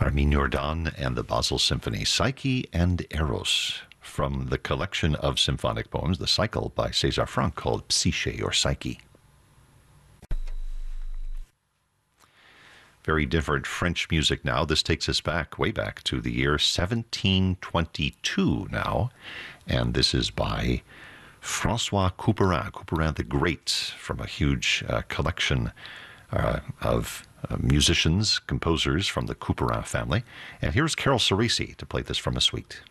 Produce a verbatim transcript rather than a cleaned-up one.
Armin Jordan and the Basel Symphony, Psyche and Eros, from the collection of symphonic poems, The Cycle by César Franck, called Psyche or Psyche. Very different French music now. This takes us back, way back to the year seventeen twenty-two now, and this is by François Couperin, Couperin the Great, from a huge uh, collection uh, of uh, musicians, composers from the Couperin family. And here's Carol Cerisi to play this from a suite.